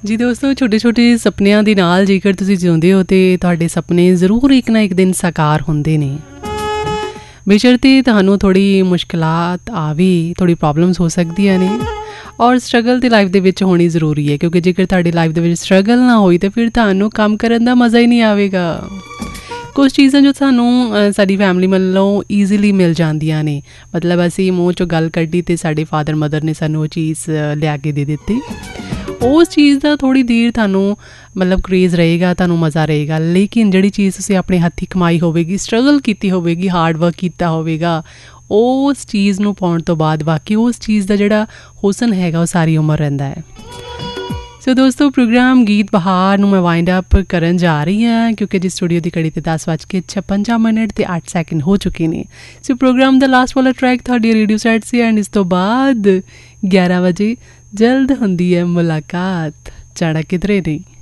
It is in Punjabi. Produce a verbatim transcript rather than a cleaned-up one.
ਜੀ ਦੋਸਤੋ, ਛੋਟੇ ਛੋਟੇ ਸੁਪਨਿਆਂ ਦੇ ਨਾਲ ਜੇਕਰ ਤੁਸੀਂ ਜਿਉਂਦੇ ਹੋ ਤੇ ਤੁਹਾਡੇ ਸੁਪਨੇ ਜ਼ਰੂਰ ਇੱਕ ਨਾ ਇੱਕ ਦਿਨ ਸਾਕਾਰ ਹੁੰਦੇ ਨੇ। ਬੇਸ਼ਰਤੇ ਤੁਹਾਨੂੰ ਥੋੜ੍ਹੀ ਮੁਸ਼ਕਿਲਾਤ ਆਵੇ, ਥੋੜ੍ਹੀ ਪ੍ਰੋਬਲਮਸ ਹੋ ਸਕਦੀਆਂ ਨੇ ਔਰ ਸਟਰਗਲ ਤੇ ਲਾਈਫ ਦੇ ਵਿੱਚ ਹੋਣੀ ਜ਼ਰੂਰੀ ਹੈ, ਕਿਉਂਕਿ ਜੇਕਰ ਤੁਹਾਡੀ ਲਾਈਫ ਦੇ ਵਿੱਚ ਸਟਰਗਲ ਨਾ ਹੋਈ ਤਾਂ ਫਿਰ ਤੁਹਾਨੂੰ ਕੰਮ ਕਰਨ ਦਾ ਮਜ਼ਾ ਹੀ ਨਹੀਂ ਆਵੇਗਾ। ਕੁਛ ਚੀਜ਼ਾਂ ਜੋ ਸਾਨੂੰ ਸਾਡੀ ਫੈਮਿਲੀ ਵੱਲੋਂ ਈਜ਼ੀਲੀ ਮਿਲ ਜਾਂਦੀਆਂ ਨੇ, ਮਤਲਬ ਅਸੀਂ ਮੂੰਹ 'ਚੋਂ ਗੱਲ ਕੱਢੀ ਅਤੇ ਸਾਡੇ ਫਾਦਰ ਮਦਰ ਨੇ ਸਾਨੂੰ ਉਹ ਚੀਜ਼ ਲਿਆ ਕੇ ਦੇ ਦਿੱਤੀ, ਉਸ ਚੀਜ਼ ਦਾ ਥੋੜ੍ਹੀ ਦੇਰ ਤੁਹਾਨੂੰ ਮਤਲਬ ਕਰੇਜ਼ ਰਹੇਗਾ, ਤੁਹਾਨੂੰ ਮਜ਼ਾ ਰਹੇਗਾ। ਲੇਕਿਨ ਜਿਹੜੀ ਚੀਜ਼ ਤੁਸੀਂ ਆਪਣੇ ਹੱਥੀਂ ਕਮਾਈ ਹੋਵੇਗੀ, ਸਟਰਗਲ ਕੀਤੀ ਹੋਵੇਗੀ, ਹਾਰਡ ਵਰਕ ਕੀਤਾ ਹੋਵੇਗਾ, ਉਸ ਚੀਜ਼ ਨੂੰ ਪਾਉਣ ਤੋਂ ਬਾਅਦ ਬਾਕੀ ਉਸ ਚੀਜ਼ ਦਾ ਜਿਹੜਾ ਹੁਸਨ ਹੈਗਾ ਉਹ ਸਾਰੀ ਉਮਰ ਰਹਿੰਦਾ ਹੈ। ਸੋ ਦੋਸਤੋ, ਪ੍ਰੋਗਰਾਮ ਗੀਤ ਬਹਾਰ ਨੂੰ ਮੈਂ ਵਾਈਂਡ ਅਪ ਕਰਨ ਜਾ ਰਹੀ ਹਾਂ, ਕਿਉਂਕਿ ਜੀ ਸਟੂਡੀਓ ਦੀ ਘੜੀ 'ਤੇ ਦਸ ਵੱਜ ਕੇ ਛਪੰਜਾ ਮਿੰਟ ਅਤੇ ਅੱਠ ਸੈਕਿੰਡ ਹੋ ਚੁੱਕੇ ਨੇ। ਸੋ ਪ੍ਰੋਗਰਾਮ ਦਾ ਲਾਸਟ ਵਾਲਾ ਟਰੈਕ ਤੁਹਾਡੀ ਰੇਡੀਓ ਸੈਟ ਸੀ ਐਂਡ ਇਸ ਤੋਂ ਬਾਅਦ ਗਿਆਰਾਂ ਵਜੇ ਜਲਦ ਹੁੰਦੀ ਹੈ ਮੁਲਾਕਾਤ। ਜਾਣਾ ਕਿਧਰੇ ਨਹੀਂ।